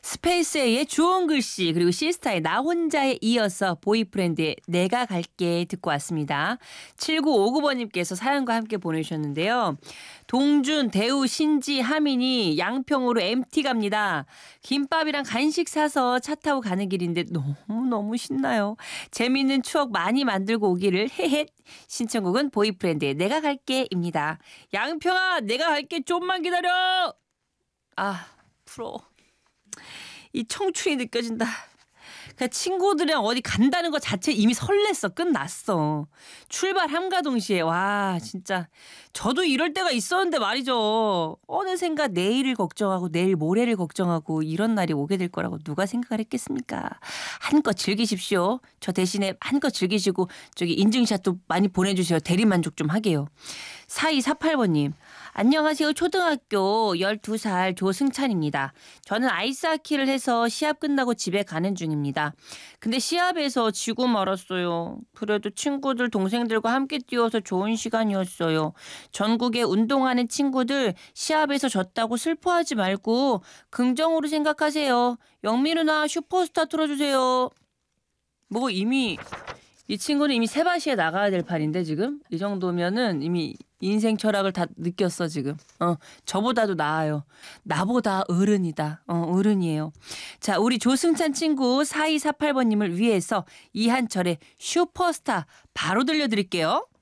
스페이스A의 좋은 글씨 그리고 시스타의 나 혼자에 이어서 보이프렌드의 내가 갈게 듣고 왔습니다. 7959번님께서 사연과 함께 보내주셨는데요. 동준, 대우, 신지, 하민이 양평으로 MT 갑니다. 김밥이랑 간식 사서 차 타고 가는 길인데 너무너무 신나요. 재미있는 추억 많이 만들고 오기를 헤헷. 신청곡은 보이프렌드의 내가 갈게입니다. 양평아 내가 갈게 좀만 기다려. 아 프로. 이 청춘이 느껴진다. 그러니까 친구들이랑 어디 간다는 것 자체 이미 설렜어. 끝났어. 출발함과 동시에 와 진짜 저도 이럴 때가 있었는데 말이죠. 어느샌가 내일을 걱정하고 내일 모레를 걱정하고 이런 날이 오게 될 거라고 누가 생각을 했겠습니까. 한껏 즐기십시오. 저 대신에 한껏 즐기시고 저기 인증샷도 많이 보내주세요. 대리만족 좀 하게요. 4248번님. 안녕하세요. 초등학교 12살 조승찬입니다. 저는 아이스하키를 해서 시합 끝나고 집에 가는 중입니다. 근데 시합에서 지고 말았어요. 그래도 친구들 동생들과 함께 뛰어서 좋은 시간이었어요. 전국에 운동하는 친구들 시합에서 졌다고 슬퍼하지 말고 긍정으로 생각하세요. 영미 누나 슈퍼스타 틀어주세요. 뭐 이미 이 친구는 이미 세바시에 나가야 될 판인데 지금 이 정도면은 이미 인생 철학을 다 느꼈어 지금. 저보다도 나아요. 나보다 어른이다. 어른이에요. 자, 우리 조승찬 친구 4248번님을 위해서 이한철의 슈퍼스타 바로 들려드릴게요.